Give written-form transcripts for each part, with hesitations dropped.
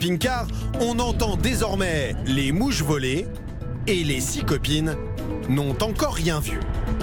camping-car, on entend désormais les mouches voler et les 6 copines n'ont encore rien vu.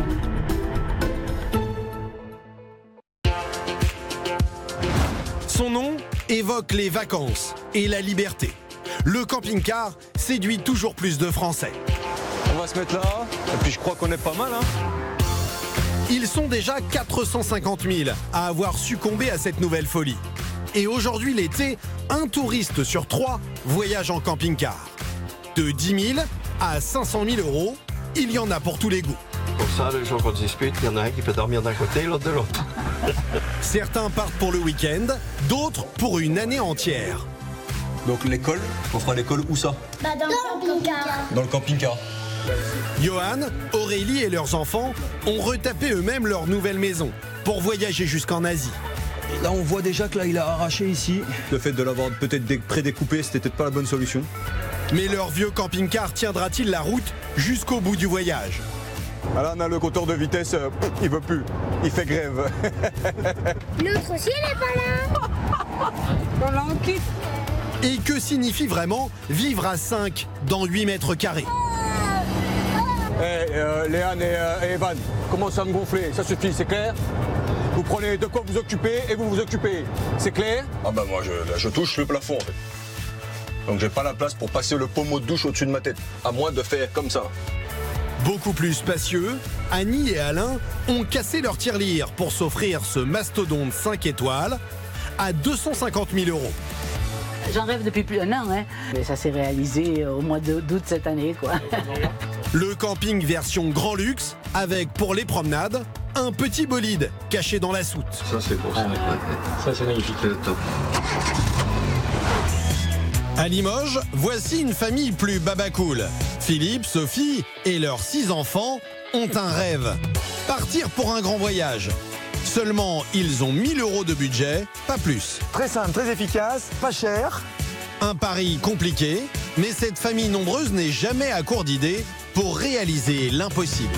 Son nom évoque les vacances et la liberté. Le camping-car séduit toujours plus de Français. On va se mettre là, et puis je crois qu'on est pas mal. Ils sont déjà 450 000 à avoir succombé à cette nouvelle folie. Et aujourd'hui, l'été, un touriste sur 3 voyage en camping-car. De 10 000 à 500 000 euros, il y en a pour tous les goûts. Pour ça, les gens qu'on dispute, il y en a un qui peut dormir d'un côté et l'autre de l'autre. Certains partent pour le week-end, d'autres pour une année entière. Donc l'école, on fera l'école où ça? Dans le camping-car. Dans le camping-car. Johan, Aurélie et leurs enfants ont retapé eux-mêmes leur nouvelle maison pour voyager jusqu'en Asie. Et là on voit déjà que là il a arraché ici. Le fait de l'avoir peut-être prédécoupé, c'était peut-être pas la bonne solution. Mais leur vieux camping-car tiendra-t-il la route jusqu'au bout du voyage? Là on a le compteur de vitesse, il veut plus, il fait grève. L'autre aussi, elle est pas là. On l'a en kit. Et que signifie vraiment vivre à 5 dans 8 mètres carrés? Léane et Evan, commencez à me gonfler, ça suffit, c'est clair? Vous prenez de quoi vous occuper et vous vous occupez, c'est clair? Ah bah moi je touche le plafond en fait. Donc j'ai pas la place pour passer le pommeau de douche au-dessus de ma tête, à moins de faire comme ça. Beaucoup plus spacieux, Annie et Alain ont cassé leur tirelire pour s'offrir ce mastodonte 5 étoiles à 250 000 euros. J'en rêve depuis plus d'un an, mais ça s'est réalisé au mois d'août cette année, quoi. Le camping version grand luxe, avec pour les promenades, un petit bolide caché dans la soute. Ça, c'est beau. Ça, c'est magnifique. C'est le top. À Limoges, voici une famille plus babacool. Philippe, Sophie et leurs 6 enfants ont un rêve. Partir pour un grand voyage. Seulement, ils ont 1 000 euros de budget, pas plus. Très simple, très efficace, pas cher. Un pari compliqué, mais cette famille nombreuse n'est jamais à court d'idées pour réaliser l'impossible.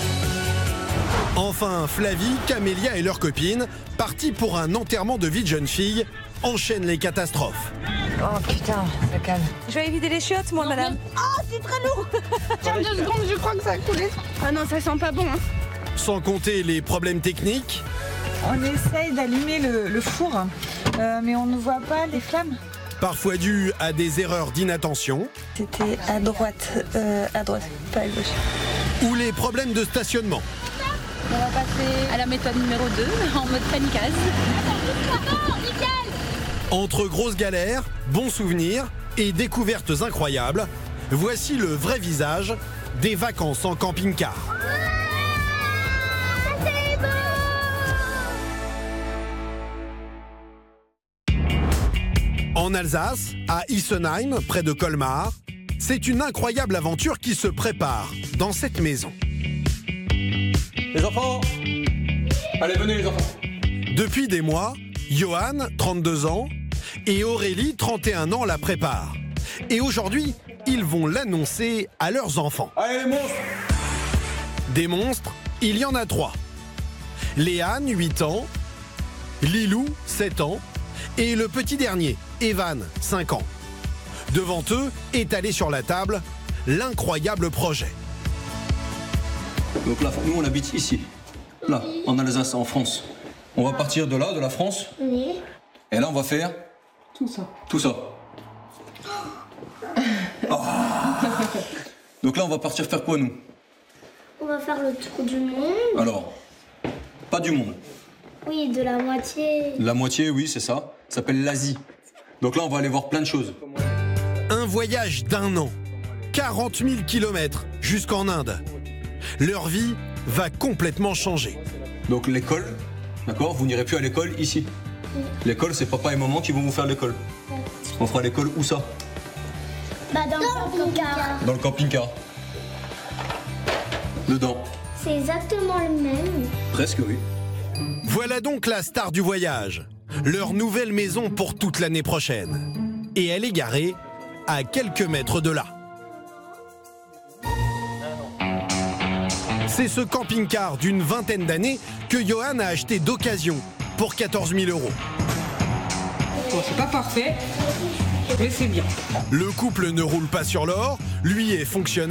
Enfin, Flavie, Camélia et leurs copines, partis pour un enterrement de vie de jeune fille, enchaînent les catastrophes. Oh putain, ça calme. Je vais vider les chiottes, moi, madame. Oh, c'est très lourd. Tiens, 2 secondes, je crois que ça a coulé. Ah non, ça sent pas bon. Sans compter les problèmes techniques. On essaye d'allumer le four, mais on ne voit pas les flammes. Parfois dus à des erreurs d'inattention. C'était à droite, pas à gauche. Ou les problèmes de stationnement. On va passer à la méthode numéro 2, en mode kamikaze. Entre grosses galères, bons souvenirs et découvertes incroyables, voici le vrai visage des vacances en camping-car. En Alsace, à Issenheim, près de Colmar, c'est une incroyable aventure qui se prépare dans cette maison. Les enfants, allez venez les enfants. Depuis des mois, Johan, 32 ans, et Aurélie, 31 ans, la préparent. Et aujourd'hui, ils vont l'annoncer à leurs enfants. Allez les monstres. Des monstres, il y en a 3. Léane, 8 ans, Lilou, 7 ans, et le petit dernier, Evan, 5 ans. Devant eux, étalé sur la table, l'incroyable projet. Donc là, nous on habite ici, là, en Alsace, en France. On va partir de là, de la France. Oui. Et là on va faire Tout ça. tout ça. Oh. Donc là on va partir faire quoi nous? On va faire le tour du monde. Alors, pas du monde. Oui, de la moitié. La moitié, oui, c'est ça. Ça s'appelle l'Asie. Donc là on va aller voir plein de choses. Un voyage d'1 an, 40 000 kilomètres jusqu'en Inde. Leur vie va complètement changer. Donc l'école, d'accord? Vous n'irez plus à l'école ici. L'école, c'est papa et maman qui vont vous faire l'école. On fera l'école où ça? Dans le camping-car. Dans le camping-car. Dedans. C'est exactement le même. Presque, oui. Voilà donc la star du voyage. Leur nouvelle maison pour toute l'année prochaine. Et elle est garée à quelques mètres de là. C'est ce camping-car d'une vingtaine d'années que Johan a acheté d'occasion pour 14 000 euros. Bon, c'est pas parfait, Mais c'est bien. Le couple ne roule pas sur l'or, lui est fonctionnaire.